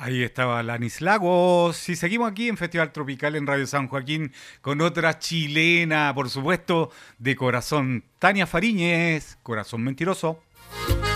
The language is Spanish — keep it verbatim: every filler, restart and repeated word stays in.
Ahí estaba Lanis Lagos. Y seguimos aquí en Festival Tropical en Radio San Joaquín con otra chilena, por supuesto, de corazón. Tania Fariñez, Corazón Mentiroso.